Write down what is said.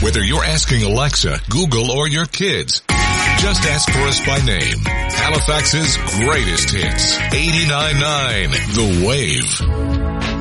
Whether you're asking Alexa, Google, or your kids, just ask for us by name. Halifax's greatest hits. 89.9 The Wave.